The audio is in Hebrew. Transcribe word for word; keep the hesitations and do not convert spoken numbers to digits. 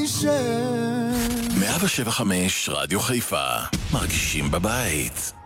להישאר. מאה שבע וחמש רדיו חיפה, מרגישים בבית.